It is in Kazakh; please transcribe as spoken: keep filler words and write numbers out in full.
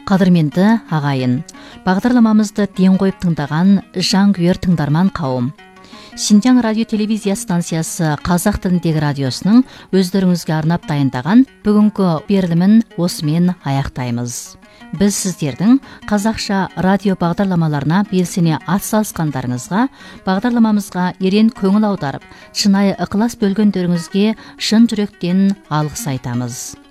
Қадірменді ағайын, бағдарламамызды ден қойып тыңдаған жанкүйер тыңдарман қауым. Синьцзян радио телевизия станциясы қазақ тіліндегі радиосының өздеріңізге арнап дайындаған бүгінгі берілімін осымен аяқтаймыз. Біз сіздердің қазақша радио бағдарламаларына белсене атсалысқандарыңызға, бағдарламамызға ерен көңіл аударып, шынайы ықылас бөлгендеріңізге шын жүректен алғыс айтамыз.